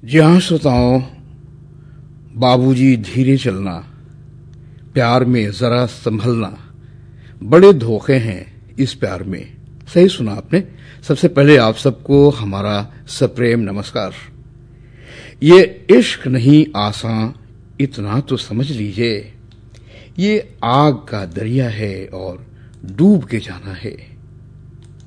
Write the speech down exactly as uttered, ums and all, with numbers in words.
जी हाँ श्रोताओं, बाबूजी धीरे चलना, प्यार में जरा संभलना, बड़े धोखे हैं इस प्यार में। सही सुना आपने। सबसे पहले आप सबको हमारा सप्रेम नमस्कार। ये इश्क नहीं आसान, इतना तो समझ लीजिए, ये आग का दरिया है और डूब के जाना है।